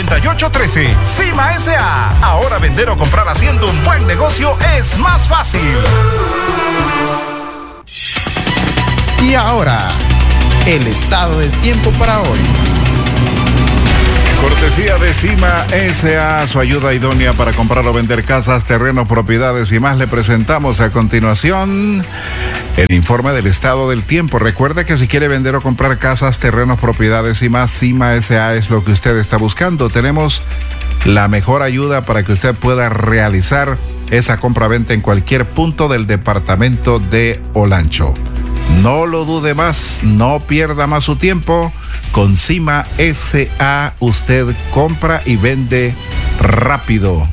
1813. Cima S.A. Ahora vender o comprar haciendo un buen negocio es más fácil. Y ahora, el estado del tiempo para hoy. Cortesía de Cima S.A., su ayuda idónea para comprar o vender casas, terrenos, propiedades y más. Le presentamos a continuación el informe del estado del tiempo. Recuerde que si quiere vender o comprar casas, terrenos, propiedades y más, Cima S.A. es lo que usted está buscando. Tenemos la mejor ayuda para que usted pueda realizar esa compra-venta en cualquier punto del departamento de Olancho. No lo dude más, no pierda más su tiempo. Con Cima S.A. usted compra y vende rápido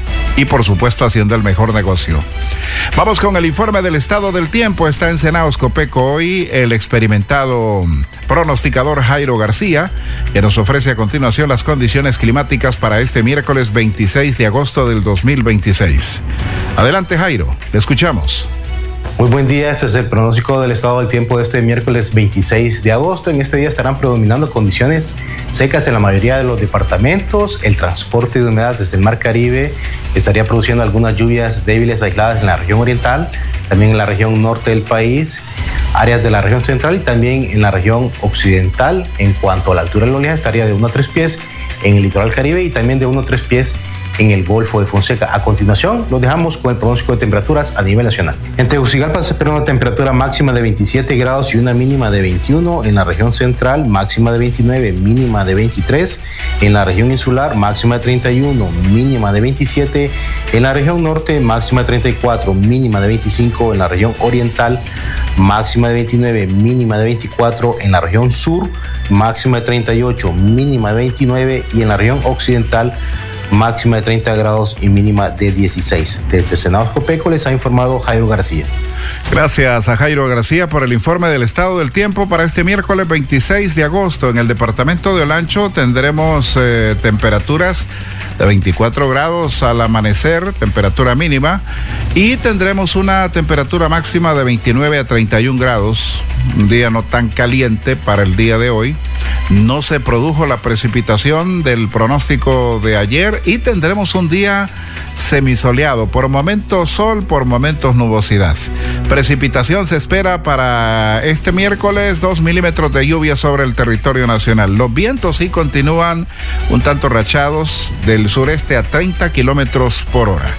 y por supuesto haciendo el mejor negocio. Vamos con el informe del estado del tiempo. Está en Senaos Copeco hoy el experimentado pronosticador Jairo García, que nos ofrece a continuación las condiciones climáticas para este miércoles 26 de agosto del 2026. Adelante, Jairo, le escuchamos. Muy buen día, este es el pronóstico del estado del tiempo de este miércoles 26 de agosto. En este día estarán predominando condiciones secas en la mayoría de los departamentos. El transporte de humedad desde el Mar Caribe estaría produciendo algunas lluvias débiles aisladas en la región oriental, también en la región norte del país, áreas de la región central y también en la región occidental. En cuanto a la altura del oleaje, estaría de 1 a 3 pies en el litoral Caribe y también de 1 a 3 pies en el Golfo de Fonseca. A continuación, los dejamos con el pronóstico de temperaturas a nivel nacional. En Tegucigalpa se espera una temperatura máxima de 27 grados y una mínima de 21. En la región central, máxima de 29, mínima de 23. En la región insular, máxima de 31, mínima de 27. En la región norte, máxima de 34, mínima de 25. En la región oriental, máxima de 29, mínima de 24. En la región sur, máxima de 38, mínima de 29. Y en la región occidental, máxima de 30 grados y mínima de 16. Desde Senaos Copeco les ha informado Jairo García. Gracias a Jairo García por el informe del estado del tiempo para este miércoles 26 de agosto. En el departamento de Olancho tendremos temperaturas de 24 grados al amanecer, temperatura mínima, y tendremos una temperatura máxima de 29 a 31 grados, un día no tan caliente para el día de hoy. No se produjo la precipitación del pronóstico de ayer y tendremos un día semisoleado, por momentos sol, por momentos nubosidad. Precipitación se espera para este miércoles, 2 milímetros de lluvia sobre el territorio nacional. Los vientos sí continúan un tanto rachados del sureste a 30 kilómetros por hora.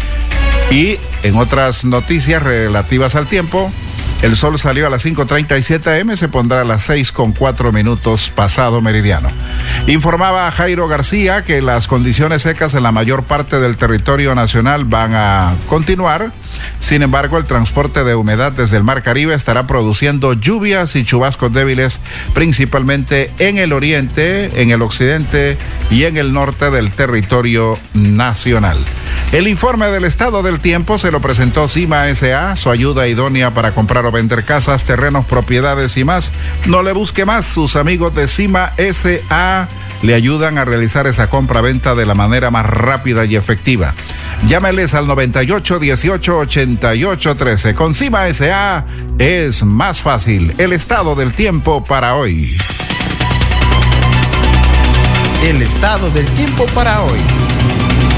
Y en otras noticias relativas al tiempo, el sol salió a las 5:37 am, se pondrá a las 6:04 pasado meridiano. Informaba Jairo García que las condiciones secas en la mayor parte del territorio nacional van a continuar. Sin embargo, el transporte de humedad desde el Mar Caribe estará produciendo lluvias y chubascos débiles, principalmente en el oriente, en el occidente y en el norte del territorio nacional. El informe del estado del tiempo se lo presentó Cima S.A., su ayuda idónea para comprar o vender casas, terrenos, propiedades y más. No le busque más, sus amigos de Cima S.A. le ayudan a realizar esa compra-venta de la manera más rápida y efectiva. Llámeles al 9818-8813. Con Cima S.A. es más fácil. El estado del tiempo para hoy. El estado del tiempo para hoy.